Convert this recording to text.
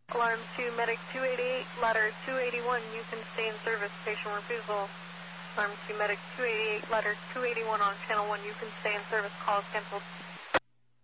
Alarm 2, Medic 288, ladder 281, you can stay in service, patient refusal. Alarm 2, Medic 288, ladder 281 on channel 1, you can stay in service, call is canceled.